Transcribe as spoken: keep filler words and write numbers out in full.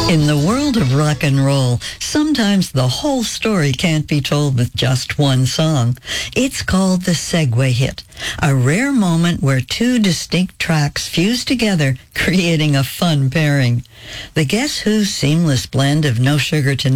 In the world of rock and roll, sometimes the whole story can't be told with just one song. It's called the segue hit, a rare moment where two distinct tracks fuse together, creating a fun pairing. The Guess Who's seamless blend of No Sugar Tonight